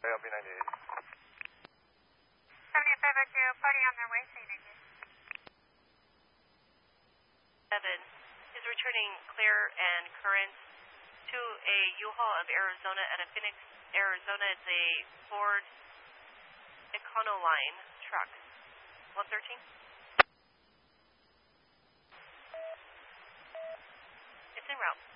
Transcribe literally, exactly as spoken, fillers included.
L B ninety-eight. seventy-five oh two, party on their way, say thank you. seven is returning clear and current to a U-Haul of Arizona at a Phoenix, Arizona. It's a Ford Econoline truck. one thirteen. It's en route.